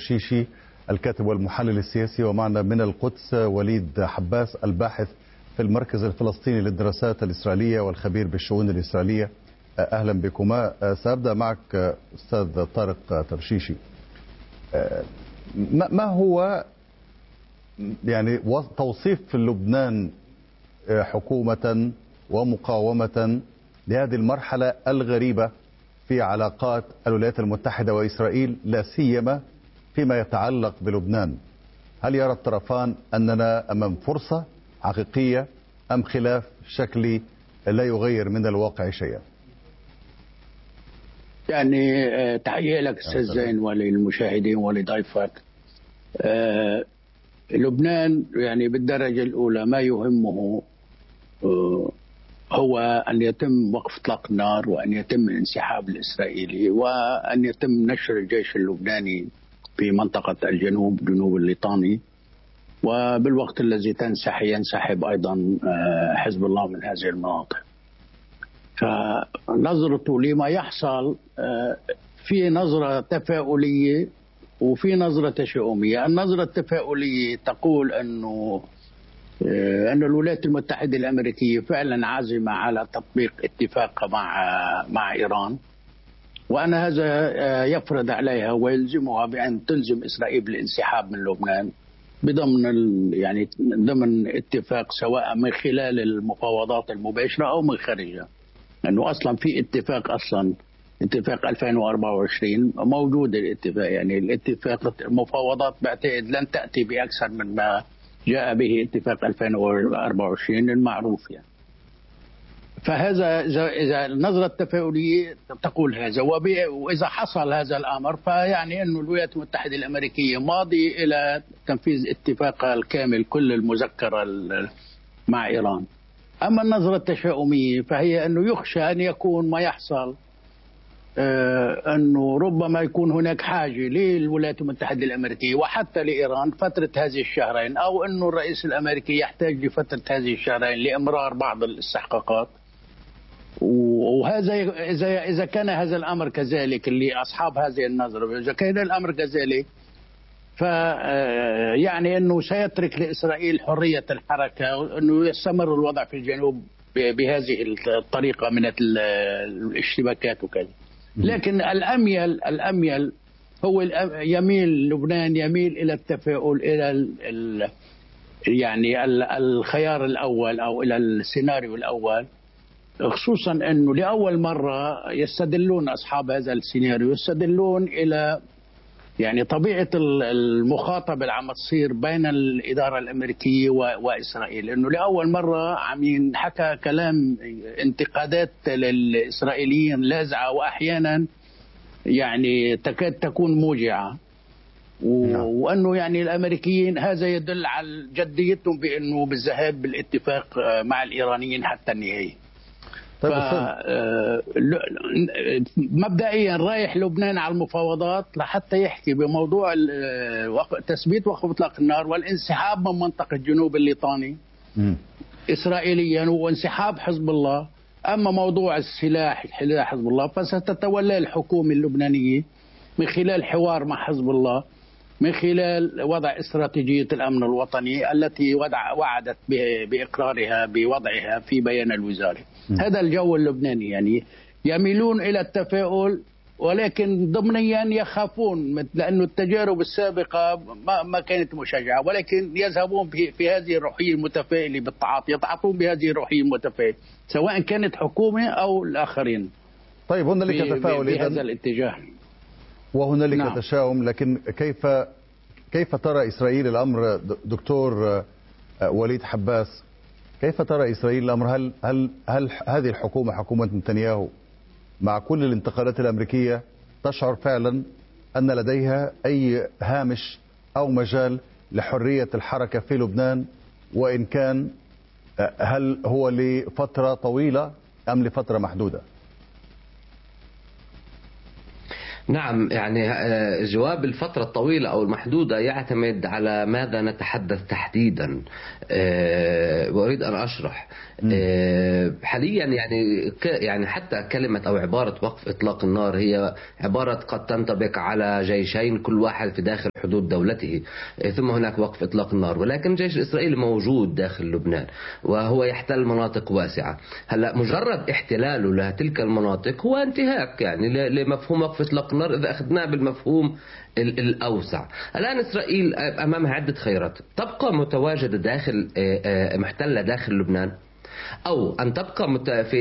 شيشي الكاتب والمحلل السياسي، ومعنا من القدس وليد حباس الباحث في المركز الفلسطيني للدراسات الإسرائيلية والخبير بالشؤون الإسرائيلية. أهلا بكما. سأبدأ معك أستاذ طارق ترشيشي. ما هو يعني توصيف لبنان حكومة ومقاومة لهذه المرحلة الغريبة في علاقات الولايات المتحدة وإسرائيل، لا سيما فيما يتعلق بلبنان؟ هل يرى الطرفان أننا أمام فرصة حقيقية أم خلاف شكلي لا يغير من الواقع شيئا؟ يعني تحية لك أستاذ زين وللمشاهدين ولضيفك. لبنان يعني بالدرجة الأولى ما يهمه هو أن يتم وقف إطلاق النار، وأن يتم الانسحاب الإسرائيلي، وأن يتم نشر الجيش اللبناني في منطقة الجنوب، جنوب الليطاني، وبالوقت الذي ينسحب أيضا حزب الله من هذه المناطق. فنظرته لما يحصل في نظرة تفاؤلية وفي نظرة تشاؤمية. النظرة التفاؤلية تقول أن الولايات المتحدة الأمريكية فعلا عازمة على تطبيق اتفاق مع إيران، وأن هذا يفرض عليها ويلزمها بأن تلزم إسرائيل بالانسحاب من لبنان ضمن اتفاق، سواء من خلال المفاوضات المباشرة أو من خارجها. لأنه أصلا في اتفاق 2024 موجود. الاتفاق المفاوضات بعتقد لن تأتي بأكثر من ما جاء به اتفاق 2024 المعروف فهذا إذا النظرة التفاؤلية تقول هذا، وإذا حصل هذا الأمر فيعني أن الولايات المتحدة الأمريكية ماضية إلى تنفيذ اتفاقها الكامل كل المذكرة مع إيران. أما النظرة التشاؤمية فهي أنه يخشى أن يكون ما يحصل أنه ربما يكون هناك حاجة للولايات المتحدة الأمريكية وحتى لإيران فترة هذه الشهرين، أو أنه الرئيس الأمريكي يحتاج لفترة هذه الشهرين لإمرار بعض الاستحقاقات. وهذا إذا كان هذا الأمر كذلك لأصحاب هذه النظرة، إذا كان الأمر كذلك يعني أنه سيترك لإسرائيل حرية الحركة، وأنه يستمر الوضع في الجنوب بهذه الطريقة من الاشتباكات وكذا. لكن الأميل هو لبنان يميل إلى التفاؤل، إلى الخيار الأول أو إلى السيناريو الأول، خصوصا أنه لأول مرة يستدلون أصحاب هذا السيناريو إلى طبيعة المخاطبة اللي عم تصير بين الإدارة الأمريكية وإسرائيل. إنه لأول مرة عم ينحكى كلام انتقادات للإسرائيليين لاذعة، وأحيانا تكاد تكون موجعة، وأنه الأمريكيين هذا يدل على جديتهم بأنه بالذهاب بالاتفاق مع الإيرانيين حتى النهاية. مبدئيا رايح لبنان على المفاوضات لحتى يحكي بموضوع تثبيت وقف اطلاق النار والانسحاب من منطقه جنوب الليطاني اسرائيليا، وانسحاب حزب الله. اما موضوع السلاح حزب الله فستتولى الحكومه اللبنانيه من خلال حوار مع حزب الله، من خلال وضع استراتيجية الأمن الوطني التي وعدت بإقرارها بوضعها في بيان الوزارة. هذا الجو اللبناني، يميلون إلى التفاؤل، ولكن ضمنيا يخافون، لأن التجارب السابقة ما كانت مشجعة، ولكن يذهبون في هذه الروحية المتفائلة بالتعاطي، يتعاطون بهذه الروحية المتفائلة سواء كانت حكومة أو الآخرين. طيب هنالك تفاؤل في هذا الاتجاه وهنالك تشاؤم، لكن كيف ترى إسرائيل الأمر دكتور وليد حباس؟ كيف ترى إسرائيل الأمر؟ هل هذه الحكومة، حكومة نتنياهو، مع كل الانتقادات الأمريكية تشعر فعلا أن لديها أي هامش أو مجال لحرية الحركة في لبنان؟ وإن كان هل هو لفترة طويلة أم لفترة محدودة؟ نعم، يعني جواب الفترة الطويلة أو المحدودة يعتمد على ماذا نتحدث تحديدا. وأريد أن أشرح. حاليا يعني حتى كلمة أو عبارة وقف إطلاق النار هي عبارة قد تنطبق على جيشين كل واحد في داخل حدود دولته، ثم هناك وقف إطلاق النار، ولكن الجيش الإسرائيلي موجود داخل لبنان وهو يحتل مناطق واسعة. هلا مجرد احتلاله لتلك المناطق هو انتهاك يعني لمفهوم وقف إطلاق النار إذا أخذناه بالمفهوم الأوسع. الآن إسرائيل أمامها عدة خيارات: تبقى متواجدة داخل محتلة داخل لبنان، أو أن تبقى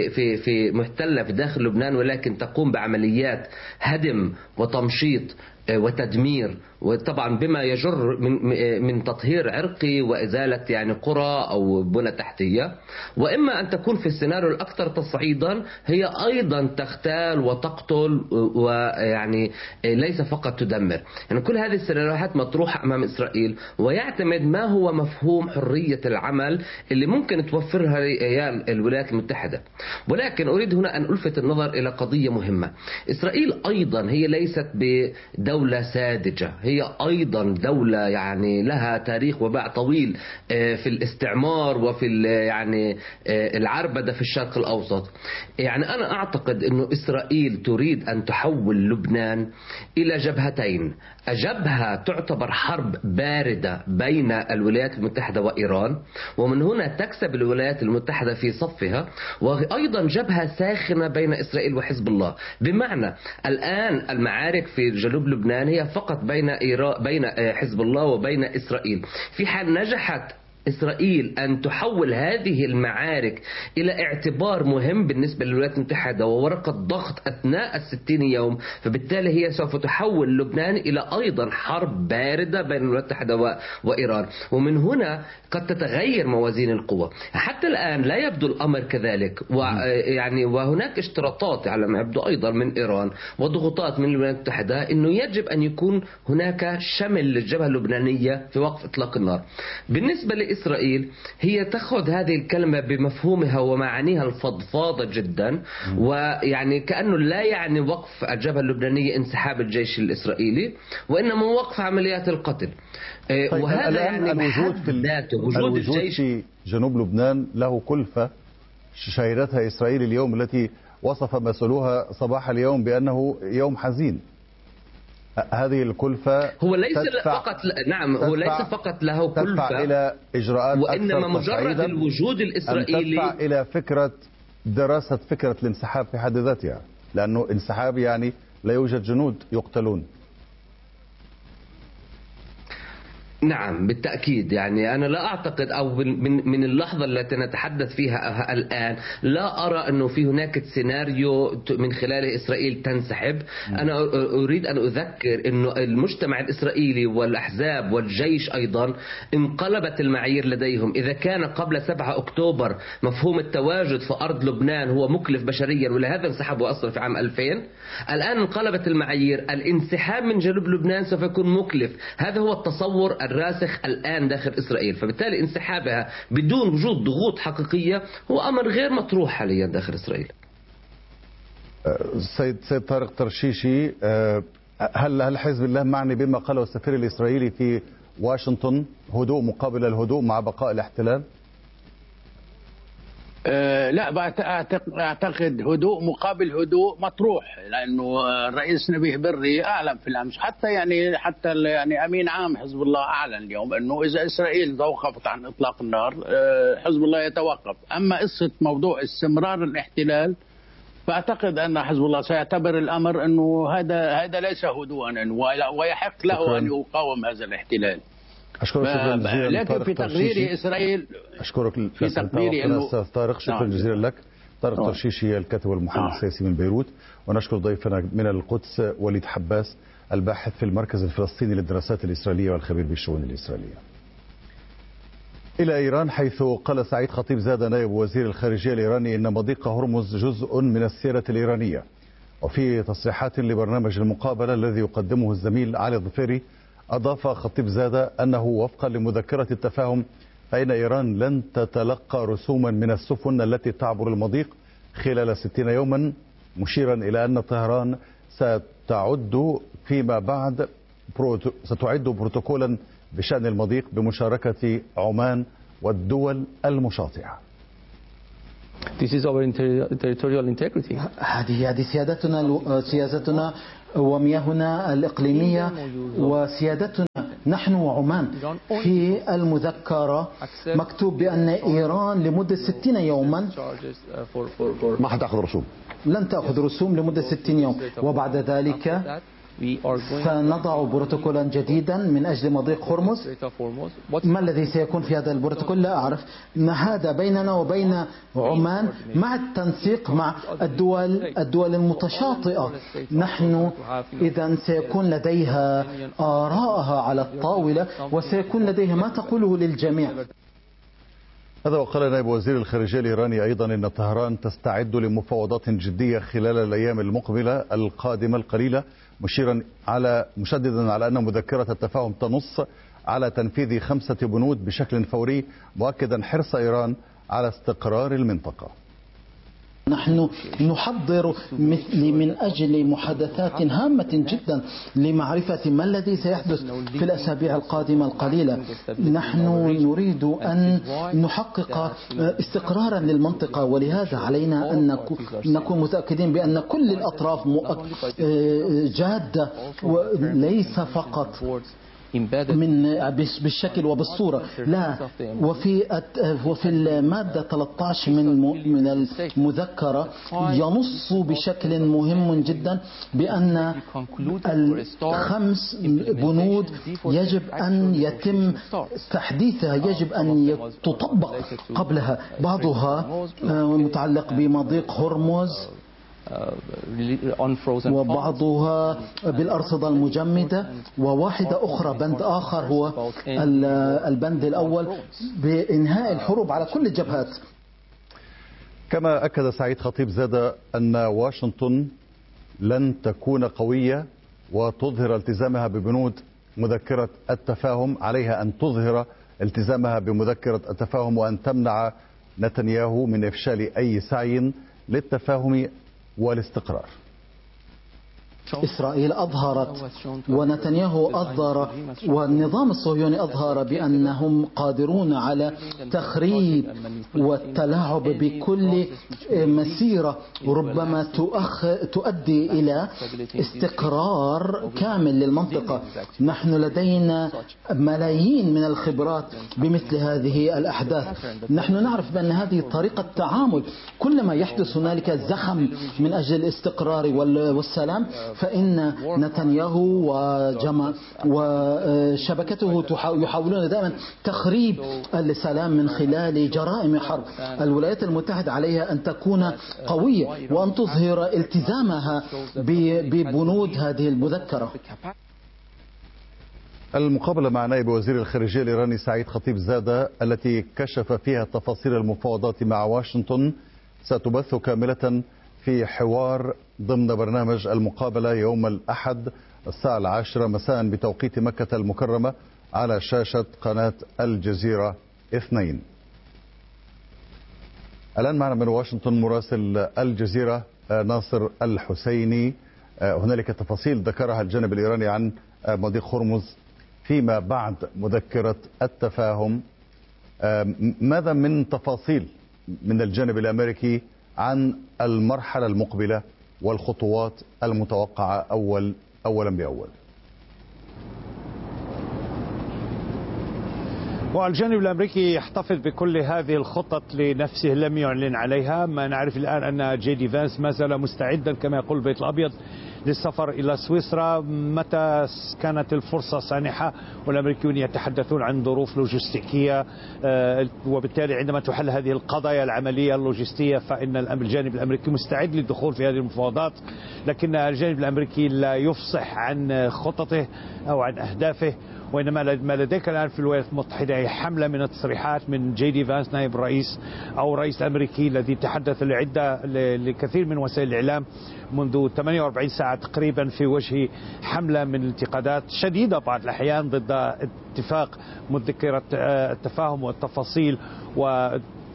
في محتلة في داخل لبنان ولكن تقوم بعمليات هدم وتمشيط وتدمير، وطبعا بما يجر من تطهير عرقي وإزالة يعني قرى أو بنى تحتية. وإما أن تكون في السيناريو الأكثر تصعيدا هي أيضا تختال وتقتل، ويعني ليس فقط تدمر. يعني كل هذه السيناريوهات مطروحة أمام إسرائيل، ويعتمد ما هو مفهوم حرية العمل اللي ممكن توفرها الولايات المتحدة. ولكن أريد هنا أن ألفت النظر إلى قضية مهمة: إسرائيل أيضا هي ليست بدولة ساذجة، هي أيضا دولة يعني لها تاريخ وباع طويل في الاستعمار وفي يعني العربدة في الشرق الأوسط. يعني أنا أعتقد أن إسرائيل تريد أن تحول لبنان إلى جبهتين: جبهة تعتبر حرب باردة بين الولايات المتحدة وإيران، ومن هنا تكسب الولايات المتحدة في صفها، وأيضا جبهة ساخنة بين إسرائيل وحزب الله. بمعنى الآن المعارك في جنوب لبنان هي فقط بين حزب الله وبين إسرائيل. في حال نجحت إسرائيل أن تحول هذه المعارك إلى اعتبار مهم بالنسبة للولايات المتحدة وورقة ضغط أثناء 60 يوم، فبالتالي هي سوف تحول لبنان إلى أيضا حرب باردة بين الولايات المتحدة وإيران. ومن هنا قد تتغير موازين القوى. حتى الآن لا يبدو الأمر كذلك، وهناك اشتراطات على ما يبدو أيضا من إيران وضغوطات من الولايات المتحدة أنه يجب أن يكون هناك شمل للجبهة اللبنانية في وقف إطلاق النار. بالنسبة إسرائيل هي تأخذ هذه الكلمة بمفهومها ومعانيها الفضفاضة جدا، ويعني كأنه لا يعني وقف الجبهة اللبنانية انسحاب الجيش الإسرائيلي، وإنما وقف عمليات القتل. طيب وهذا يعني الوجود الجيش في جنوب لبنان له كلفة شهدتها إسرائيل اليوم، التي وصف مسؤولوها صباح اليوم بأنه يوم حزين. هذه الكلفة هو ليس فقط هو ليس فقط له كلفة، تدفع إلى إجراءات وإنما مجرد الوجود الإسرائيلي تدفع إلى دراسة فكرة الانسحاب في حد ذاتها، لأنه انسحاب يعني لا يوجد جنود يقتلون. نعم بالتأكيد. يعني أنا لا أعتقد، أو من اللحظة التي نتحدث فيها الآن لا أرى أنه في هناك سيناريو من خلاله إسرائيل تنسحب. أنا أريد أن أذكر أنه المجتمع الإسرائيلي والأحزاب والجيش أيضا انقلبت المعايير لديهم. إذا كان قبل 7 أكتوبر مفهوم التواجد في أرض لبنان هو مكلف بشريا ولهذا انسحبوا أصلا في عام 2000، الآن انقلبت المعايير. الانسحاب من جنوب لبنان سوف يكون مكلف. هذا هو التصور الراسخ الآن داخل إسرائيل، فبالتالي انسحابها بدون وجود ضغوط حقيقية هو أمر غير مطروح حاليا داخل إسرائيل. سيد طارق طرشيشي، هل حزب الله معني بما قاله السفير الإسرائيلي في واشنطن، هدوء مقابل الهدوء مع بقاء الاحتلال؟ لا، أعتقد هدوء مقابل هدوء مطروح، لأنه الرئيس نبيه بري أعلن في الأمس، حتى أمين عام حزب الله أعلن اليوم أنه إذا إسرائيل توقفت عن إطلاق النار حزب الله يتوقف. أما قصة موضوع استمرار الاحتلال فأعتقد أن حزب الله سيعتبر الأمر أنه هذا ليس هدوءا، ويحق له أن يقاوم هذا الاحتلال. أشكرك شكرا جزيلا. لكن في تقديري إسرائيل، أشكرك في تقديري أنه أستاذ طارق، شكرا جزيلا لك. طارق طرشيشي الكاتب والمحلل السياسي من بيروت، ونشكر ضيفنا من القدس وليد حباس الباحث في المركز الفلسطيني للدراسات الإسرائيلية والخبير بالشؤون الإسرائيلية. إلى إيران، حيث قال سعيد خطيب زاد نائب وزير الخارجية الإيراني إن مضيق هرمز جزء من السيرة الإيرانية. وفي تصريحات لبرنامج المقابلة الذي يقدمه الزميل علي الظفيري، أضاف خطيب زاد أنه وفقا لمذكرة التفاهم فإن إيران لن تتلقى رسوما من السفن التي تعبر المضيق خلال 60 يوما، مشيرا إلى أن طهران ستعد فيما بعد ستعد بروتوكولا بشأن المضيق بمشاركة عمان والدول المشاطئة. This is our territorial integrity. هذه سيادتنا ومياهنا الإقليمية وسيادتنا نحن وعمان. في المذكرة مكتوب بأن إيران لمدة 60 يوما ما حتأخذ رسوم، لن تأخذ رسوم لمدة 60 يوم، وبعد ذلك سنضع بروتوكولا جديدا من أجل مضيق هرمز. ما الذي سيكون في هذا البروتوكول لا أعرف. هذا بيننا وبين عمان مع التنسيق مع الدول المتشاطئة. نحن إذا سيكون لديها آراءها على الطاولة وسيكون لديها ما تقوله للجميع. هذا وقال نائب وزير الخارجية الإيراني أيضا أن طهران تستعد لمفاوضات جدية خلال الأيام المقبلة القادمة القليلة، مشددا على أن مذكرة التفاهم تنص على تنفيذ 5 بنود بشكل فوري، مؤكدا حرص إيران على استقرار المنطقة. نحن نحضر من أجل محادثات هامة جدا لمعرفة ما الذي سيحدث في الأسابيع القادمة القليلة. نحن نريد أن نحقق استقرارا للمنطقة، ولهذا علينا أن نكون متأكدين بأن كل الأطراف جادة وليس فقط بالشكل وبالصورة. لا، وفي المادة 13 من المذكرة ينص بشكل مهم جدا بأن 5 بنود يجب أن يتم تحديثها، يجب أن تطبق قبلها. بعضها متعلق بمضيق هرمز وبعضها بالأرصدة المجمدة، وواحدة أخرى بند آخر هو البند الأول بإنهاء الحروب على كل الجبهات. كما أكد سعيد خطيب زاد أن واشنطن لن تكون قوية وتظهر التزامها ببنود مذكرة التفاهم، عليها أن تظهر التزامها بمذكرة التفاهم وأن تمنع نتنياهو من إفشال أي سعي للتفاهم والاستقرار. إسرائيل أظهرت ونتنياهو أظهر والنظام الصهيوني أظهر بأنهم قادرون على تخريب والتلاعب بكل مسيرة ربما تؤدي إلى استقرار كامل للمنطقة. نحن لدينا ملايين من الخبرات بمثل هذه الأحداث. نحن نعرف بأن هذه طريقة تعامل. كلما يحدث هنالك زخم من أجل الاستقرار والسلام، فإن نتنياهو وشبكته يحاولون دائما تخريب السلام من خلال جرائم حرب. الولايات المتحدة عليها أن تكون قوية وأن تظهر التزامها ببنود هذه المذكرة. المقابلة مع نائب وزير الخارجية الإيراني سعيد خطيب زاد التي كشف فيها تفاصيل المفاوضات مع واشنطن ستبث كاملة في حوار ضمن برنامج المقابلة يوم الأحد الساعة 10 مساء بتوقيت مكة المكرمة على شاشة قناة الجزيرة 2. الآن معنا من واشنطن مراسل الجزيرة ناصر الحسيني. هنالك تفاصيل ذكرها الجانب الإيراني عن مضيق هرمز فيما بعد مذكرة التفاهم. ماذا من تفاصيل من الجانب الأمريكي عن المرحلة المقبلة والخطوات المتوقعة أولا بأول؟ والجانب الأمريكي يحتفظ بكل هذه الخطط لنفسه، لم يعلن عليها. ما نعرف الآن أن جي دي فانس ما زال مستعدا كما يقول البيت الأبيض للسفر إلى سويسرا متى كانت الفرصة سانحة، والأمريكيون يتحدثون عن ظروف لوجستيكية، وبالتالي عندما تحل هذه القضايا العملية اللوجستية فإن الجانب الأمريكي مستعد للدخول في هذه المفاوضات. لكن الجانب الأمريكي لا يفصح عن خططه أو عن أهدافه، وإنما ما لديك الآن في الولايات المتحدة هي حملة من التصريحات من جي دي فانس نائب الرئيس أو الرئيس الأمريكي الذي تحدث لكثير من وسائل الإعلام منذ 48 ساعة تقريبا في وجه حملة من الانتقادات شديدة بعض الأحيان ضد اتفاق مذكرة التفاهم والتفاصيل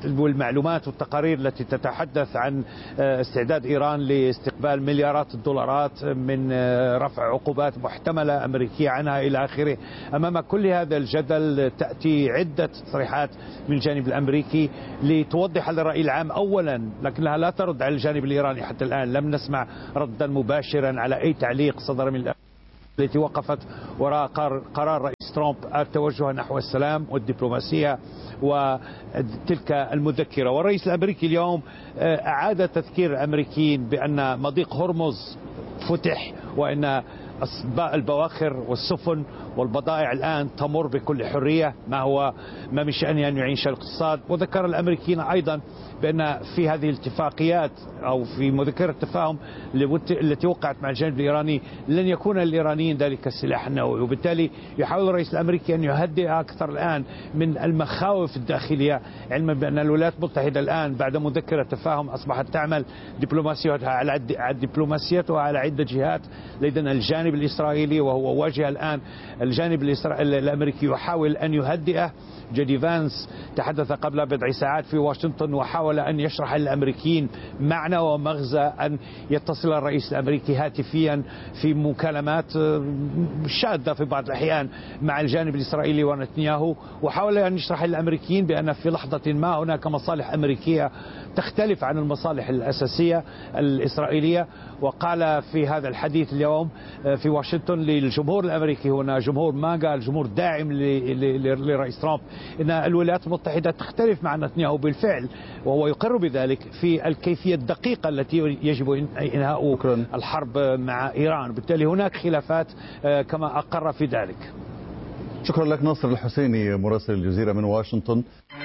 والمعلومات والتقارير التي تتحدث عن استعداد إيران لاستقبال مليارات الدولارات من رفع عقوبات محتملة أمريكية عنها إلى آخره. أمام كل هذا الجدل تأتي عدة تصريحات من الجانب الأمريكي لتوضح للرأي العام أولا، لكنها لا ترد على الجانب الإيراني. حتى الآن لم نسمع ردا مباشرا على أي تعليق صدر من التي وقفت وراء قرار رئيس ترامب التوجه نحو السلام والدبلوماسية وتلك المذكرة. والرئيس الأمريكي اليوم أعاد تذكير الأمريكيين بأن مضيق هرمز فتح، وأن البواخر والسفن والبضائع الآن تمر بكل حرية، ما من شأنه أن يعيش الاقتصاد. وذكر الأمريكيين أيضا بأن في هذه الاتفاقيات أو في مذكرة التفاهم التي وقعت مع الجانب الإيراني لن يكون للإيرانيين ذلك السلاح النووي، وبالتالي يحاول الرئيس الأمريكي أن يهدئ أكثر الآن من المخاوف الداخلية، علما بأن الولايات المتحدة الآن بعد مذكرة التفاهم أصبحت تعمل دبلوماسيتها على عدة جهات. لدينا الجانب الإسرائيلي وهو واجه الآن الجانب الأمريكي يحاول أن يهدئه. جيدي فانس تحدث قبل بضع ساعات في واشنطن وحاول أن يشرح للأمريكيين معنى ومغزى أن يتصل الرئيس الأمريكي هاتفيا في مكالمات شاذة في بعض الأحيان مع الجانب الإسرائيلي ونتنياهو، وحاول أن يشرح للأمريكيين بأن في لحظة ما هناك مصالح أمريكية تختلف عن المصالح الأساسية الإسرائيلية. وقال في هذا الحديث اليوم في واشنطن للجمهور الأمريكي، هنا جمهور ما قال جمهور داعم لرئيس ترامب، إن الولايات المتحدة تختلف مع نتنياهو بالفعل، وهو يقر بذلك في الكيفية الدقيقة التي يجب إنهاء الحرب مع إيران. بالتالي هناك خلافات كما أقر في ذلك. شكرا لك ناصر الحسيني مراسل الجزيرة من واشنطن.